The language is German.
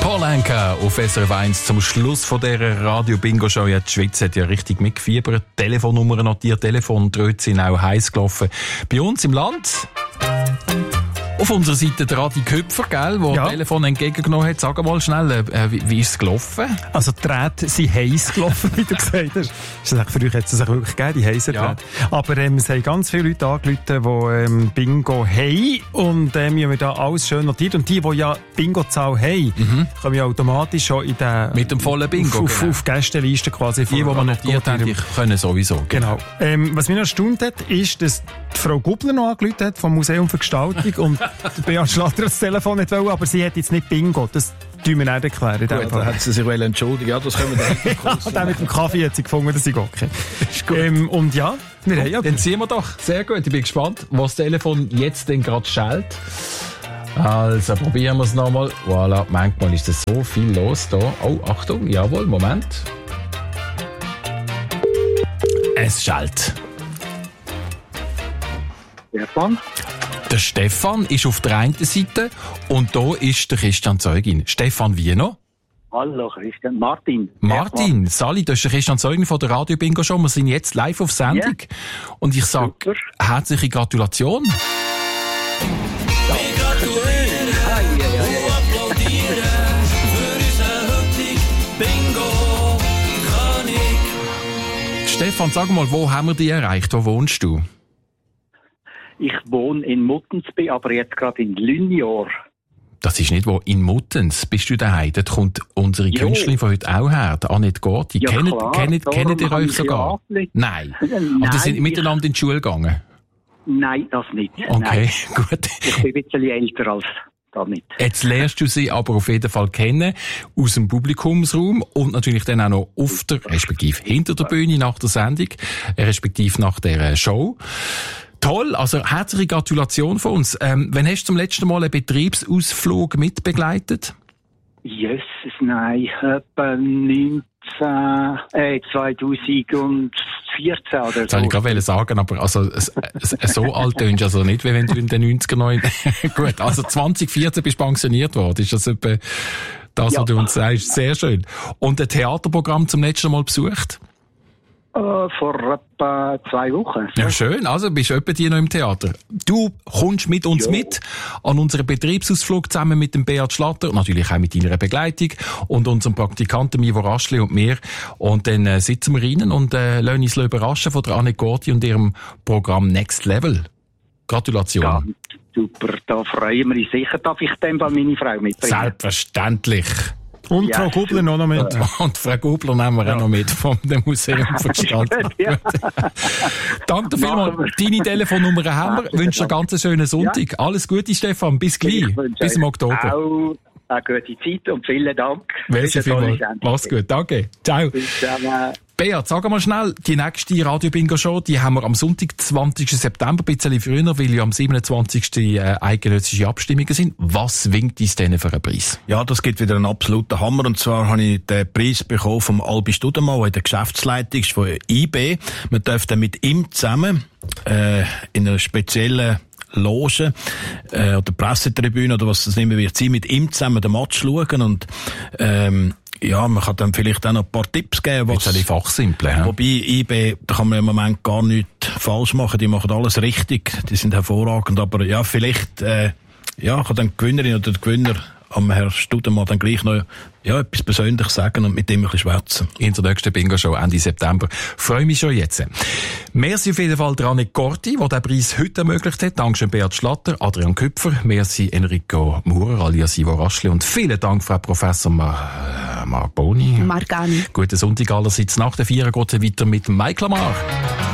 Paul Anka auf SRF 1 zum Schluss von dieser Radio-Bingo-Show. Ja, die Schweiz hat ja richtig mitgefiebert. Telefonnummer notiert, Telefondröte sind auch heiß gelaufen. Bei uns im Land... Auf unserer Seite der Adi Köpfer, gell, der das Telefon entgegengenommen hat. Sag mal schnell, wie ist es gelaufen? Also die Drähte sind heiß gelaufen, wie du gesagt hast. Für euch hat es wirklich gegeben, die heissen Drähte. Aber es haben ganz viele Leute angerufen, die Bingo haben. Und wir haben da alles schön notiert. Und die ja Bingo-Zahl haben, kommen ja automatisch schon in den... Mit dem vollen Bingo, auf Gästeliste quasi. Die man notiert haben, die können sowieso. Genau. Was mich noch erstaunt hat, ist, dass die Frau Gubler noch angerufen hat, vom Museum für Gestaltung. Und Beat Schlatter das Telefon nicht wollen, aber sie hat jetzt nicht Bingo. Das tun wir nicht erklären. Gut, da hat sie sich entschuldigt. Ja, das können wir dann ja, mit dem Kaffee hat sie gefunden, dass ich okay. Ist gut. Und ja, wir haben ja... Dann ziehen wir doch. Sehr gut. Ich bin gespannt, was das Telefon jetzt denn gerade schellt. Also, probieren wir es nochmal. Voilà, manchmal ist das so viel los da. Oh, Achtung, jawohl, Moment. Es schellt. Stefan? Der Stefan ist auf der einen Seite und da ist der Christian Zeugin. Stefan wie noch? Hallo Christian. Martin. Martin, Sali, das ist der Christian Zeugin von der Radio-Bingo-Show. Wir sind jetzt live auf Sendung. Ja. Und ich sage herzliche Gratulation. Wir gratulieren und applaudieren für unseren heutigen Bingo-König. Stefan, sag mal, wo haben wir dich erreicht? Wo wohnst du? Ich wohne in Muttensby, aber jetzt gerade in Lünjor. Das ist nicht wo. In Muttens bist du daheim. Dort kommt unsere Künstlerin von heute auch her, die Annette Gorti. Ja, kennt ihr euch sogar? Nein. Und die sind miteinander in die Schule gegangen? Nein, das nicht. Okay, Nein. gut. Ich bin ein bisschen älter als das nicht. Jetzt lernst du sie aber auf jeden Fall kennen, aus dem Publikumsraum und natürlich dann auch noch auf der, respektive hinter der Bühne nach der Sendung, respektive nach der Show. Toll, also herzliche Gratulation von uns. Wann hast du zum letzten Mal einen Betriebsausflug mitbegleitet? Jesus, nein, etwa 2014 oder so. Das wollte ich gerade sagen, aber also, so alt tönst du also nicht, wie wenn du in den 90er noch... Gut, also 2014 bist du pensioniert worden. Ist das etwa das, was du uns sagst? Sehr schön. Und ein Theaterprogramm zum letzten Mal besucht? Vor etwa 2 Wochen. Ja, schön. Also, bist du etwa die noch im Theater. Du kommst mit uns mit an unseren Betriebsausflug zusammen mit dem Beat Schlatter, natürlich auch mit deiner Begleitung und unserem Praktikanten Mivo Raschli und mir. Und dann sitzen wir rein und lassen uns überraschen von der Annette Gorti und ihrem Programm Next Level. Gratulation. Ja, super, da freuen wir uns sicher. Darf ich dann bei meine Frau mitbringen? Selbstverständlich. Und Frau Gubler noch mit. Und Frau Gubler nehmen wir auch noch mit vom Museum für Gestaltung. Danke vielmals. Deine Telefonnummer haben wir. Ich wünsche dir einen ganz schönen Sonntag. Ja. Alles Gute, Stefan. Bis gleich. Bis im Oktober. Auch eine gute Zeit und vielen Dank. Merci vielmals. Mach's gut. Danke. Ciao. Beat, sag mal schnell, die nächste Radio-Bingo-Show, die haben wir am Sonntag, 20. September, ein bisschen früher, weil ja am 27. eidgenössische Abstimmungen sind. Was winkt uns denn für einen Preis? Ja, das gibt wieder einen absoluten Hammer. Und zwar habe ich den Preis bekommen vom Albi Studemann, der in der Geschäftsleitung ist von IB. Man dürfte mit ihm zusammen in einer speziellen Loge oder Pressetribüne oder was das nicht mehr wird sein, mit ihm zusammen den Match schauen und ja, man kann dann vielleicht auch noch ein paar Tipps geben. Was die Fachsimple, wobei IB, da kann man im Moment gar nichts falsch machen. Die machen alles richtig. Die sind hervorragend. Aber ja, vielleicht, kann dann die Gewinnerin oder der Gewinner am Herrn Studemann dann gleich noch etwas Persönliches sagen und mit dem ein bisschen schwätzen. In der nächsten Bingo-Show Ende September. Freue mich schon jetzt. Merci auf jeden Fall der Annette Gorti, der den Preis heute ermöglicht hat. Dankeschön Beat Schlatter, Adrian Küpfer, merci Enrico Maurer, alias Ivo Raschli und vielen Dank Frau Professor Margani. Margani. Guten Sonntag allerseits. Nach der 4 geht es weiter mit Michael Lamar.